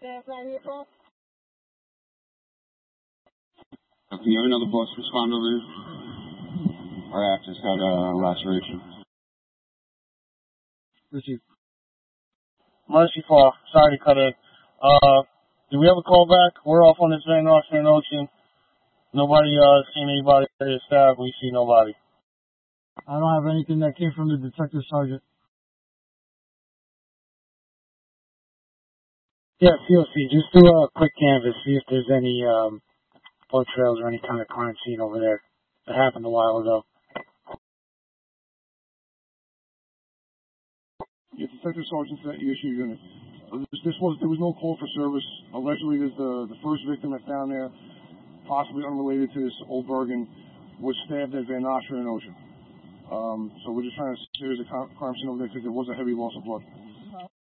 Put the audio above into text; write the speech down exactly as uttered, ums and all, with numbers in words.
Staff out here, Paul? Can you have another bus respond over here? Our app just got a laceration. Richie. Mercy, Paul. Sorry to cut in. Uh, do we have a call back? We're off on this Van Nostrand Ocean. Nobody uh seen anybody at the staff. We see nobody. I don't have anything that came from the detective sergeant. Yeah, C O C, just do a quick canvas, see if there's any um, blood trails or any kind of crime scene over there. It happened a while ago. Yeah, Detective Sergeant to that E S U unit. Uh, this, this was there was no call for service. Allegedly, there's the the first victim that's down there, possibly unrelated to this Old Bergen, was stabbed at Van Nostrand and Ocean. Um, so we're just trying to see if there's a crime scene over there because there was a heavy loss of blood.